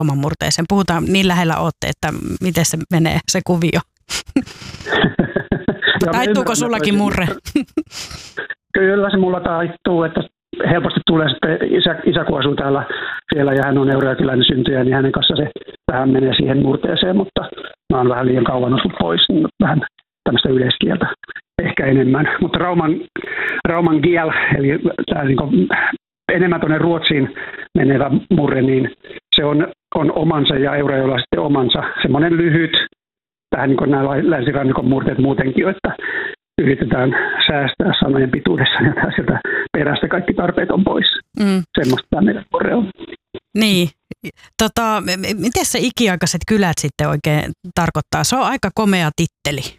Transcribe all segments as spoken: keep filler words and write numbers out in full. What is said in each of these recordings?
oman murteeseen? Puhutaan, niin lähellä ootte, että miten se menee se kuvio. Taittuuko sullakin murre? Kyllä se mulla taittuu, että helposti tulee sitten isä, isä kun asuu täällä siellä ja hän on Eurajokilainen syntyjä, niin hänen kanssa se vähän menee siihen murteeseen, mutta mä oon vähän liian kauan osut pois, niin vähän tämmöistä yleiskieltä ehkä enemmän. Mutta Rauman, Rauman giel, eli tämä niin kuin enemmän tuonne Ruotsiin menevä murre, niin se on, on omansa ja Eurajoilla sitten omansa. Semmoinen lyhyt, vähän niin kuin nämä länsirannikon murteet muutenkin, että yritetään säästää sanojen pituudessa ja sieltä perästä kaikki tarpeet on pois. Mm. Semmoista tämä meidän murre on. Niin. Tota, miten se ikiaikaiset kylät sitten oikein tarkoittaa? Se on aika komea titteli.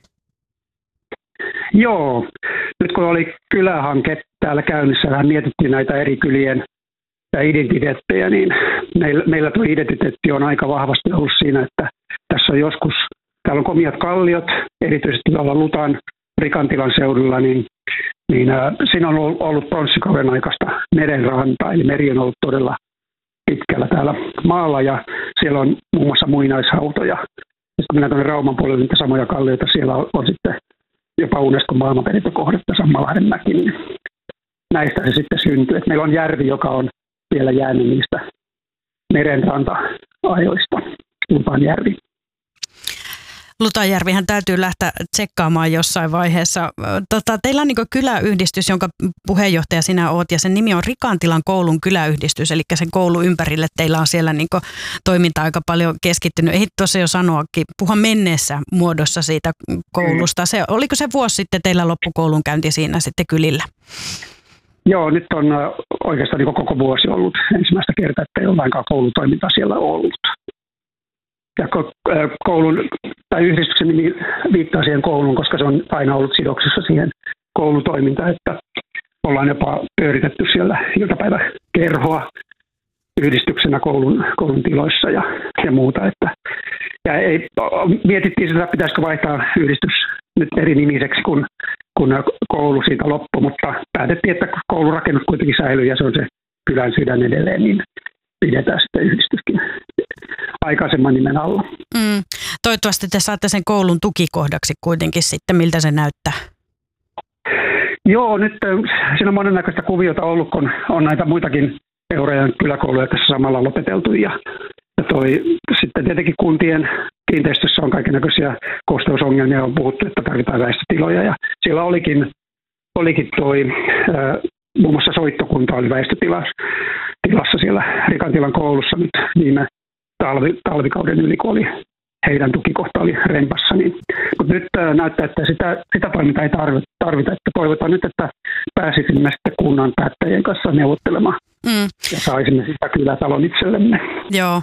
Joo. Nyt kun oli kylähanke täällä käynnissä, vähän mietittiin näitä eri kylien identiteettejä, niin meillä, meillä tuo identiteetti on aika vahvasti ollut siinä, että tässä on joskus, täällä on komiat kalliot, erityisesti tuolla Lutan Rikantilan seudulla, niin, niin äh, siinä on ollut pronssikauden aikaista merenrantaa, eli meri on ollut todella pitkällä täällä maalla, ja siellä on muun muassa muinaishautoja. Ja kun mennään tuonne Rauman puolelle, niitä samoja kallioita, siellä on, on sitten jopa Unescon maailmanperintökohdetta Sammalahden mäki, niin näistä se sitten syntyy. Et meillä on järvi, joka on vielä jäänyt niistä merenranta-ajoista, Lutan järvi. Lutajärvihän täytyy lähteä tsekkaamaan jossain vaiheessa. Tota, teillä on niin kyläyhdistys, jonka puheenjohtaja sinä oot, ja sen nimi on Rikantilan koulun kyläyhdistys, eli sen koulun ympärille teillä on siellä niin toiminta aika paljon keskittynyt. Ei tuossa jo sanoakin, puhua menneessä muodossa siitä koulusta. Se, oliko se vuosi sitten teillä loppukoulun käynti siinä sitten kylillä? Joo, nyt on oikeastaan niin koko vuosi ollut ensimmäistä kertaa, että ei ole lainkaan koulutoimintaa siellä ollut. Ja koulun, tai yhdistyksen nimi viittaa siihen kouluun, koska se on aina ollut sidoksissa siihen koulutoimintaan, että ollaan jopa pyöritetty siellä iltapäiväkerhoa yhdistyksenä koulun, koulun tiloissa ja, ja muuta. Että, ja ei, mietittiin sitä, pitäisikö vaihtaa yhdistys nyt eri nimiseksi, kun, kun koulu siitä loppui, mutta päätettiin, että koulurakennus kuitenkin säilyy ja se on se kylän sydän edelleen, niin pidetään sitten yhdistyskin aikaisemman nimen alla. Mm. Toivottavasti te saatte sen koulun tukikohdaksi kuitenkin sitten, miltä se näyttää. Joo, nyt siinä on monennäköistä kuviota ollut, kun on näitä muitakin Eurajoen kyläkouluja tässä samalla lopeteltu. Ja, ja toi, sitten tietenkin kuntien kiinteistössä on kaikennäköisiä kosteusongelmia, on puhuttu, että tarvitaan väestötiloja. Ja siellä olikin, olikin toi, äh, muun muassa soittokunta oli väestötilassa tilassa siellä Rikantilan koulussa nyt viime talvi, talvikauden yli, kun oli heidän tukikohta oli rempassa. Niin. Mutta nyt äh, näyttää, että sitä, sitä toimintaa ei tarvita, tarvita. Että toivotaan nyt, että pääsisimme sitten kunnan päättäjien kanssa neuvottelemaan. Mm. Ja saisimme sitä kylätalon itsellemme. Joo.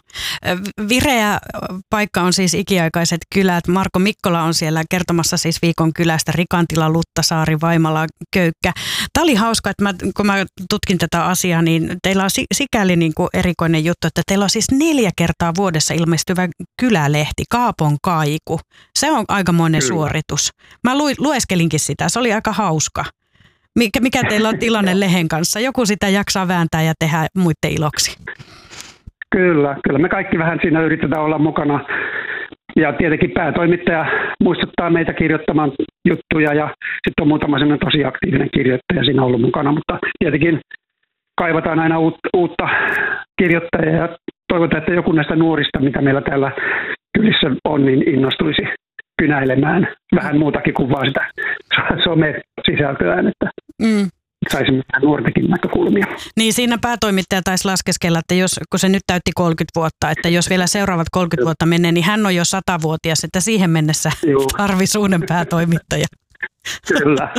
Vireä paikka on siis ikiaikaiset kylät. Marko Mikkola on siellä kertomassa siis viikon kylästä. Rikantila, Luttasaari, Vaimala, Köykkä. Tämä oli hauska, että mä, kun mä tutkin tätä asiaa, niin teillä on sikäli niin kuin erikoinen juttu, että teillä on siis neljä kertaa vuodessa ilmestyvä kylälehti, Kaapon kaiku. Se on aikamoinen Kyllä. suoritus. Mä lu, lueskelinkin sitä, se oli aika hauska. Mikä, mikä teillä on tilanne lehen kanssa? Joku sitä jaksaa vääntää ja tehdä muiden iloksi. Kyllä, kyllä. Me kaikki vähän siinä yritetään olla mukana. Ja tietenkin päätoimittaja muistuttaa meitä kirjoittamaan juttuja ja sitten on muutama sellainen tosi aktiivinen kirjoittaja siinä ollut mukana. Mutta tietenkin kaivataan aina uutta kirjoittajaa ja toivotaan, että joku näistä nuorista, mitä meillä täällä kylissä on, niin innostuisi kynäilemään vähän muutakin kuin vaan sitä some-sisältöään, että mm. saisimme vähän nuortenkin näkökulmia. Niin siinä päätoimittaja taisi laskeskella, että jos, kun se nyt täytti kolmekymmentä vuotta, että jos vielä seuraavat kolmekymmentä vuotta menee, niin hän on jo satavuotias, että siihen mennessä tarvitsisi uuden päätoimittaja. Kyllä.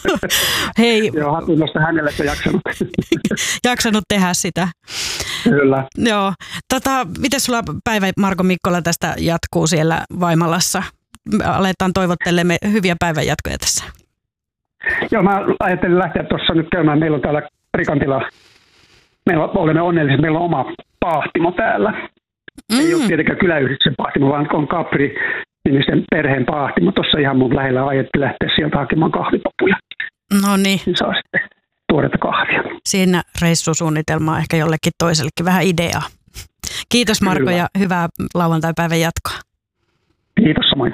Hei. Joo, hatunnosta hänelle se jaksanut. jaksanut tehdä sitä. Kyllä. Joo. Tota, miten sulla päivä, Marko Mikkola, tästä jatkuu siellä Vaimalassa? Aletaan toivottelemme hyviä päivänjatkoja tässä. Joo, mä ajattelin lähteä tuossa nyt käymään. Meillä on täällä Rikantila, meillä olemme onnellisia, meillä on oma paahtimo täällä. Mm. Ei ole tietenkään kyläyhdistyksen paahtimo, vaan on Capri-nimisen perheen paahtimo. Tuossa ihan mun lähellä ajattelin lähteä sieltä hakemaan kahvipapuja. No niin. Niin saa sitten tuoretta kahvia. Siinä reissusuunnitelmaa ehkä jollekin toisellekin vähän ideaa. Kiitos Marko Kyllä. ja hyvää lauantaipäivän jatkoa. Kiitos samoin.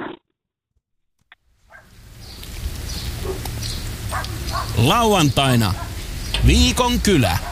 Lauantaina Viikon kylä.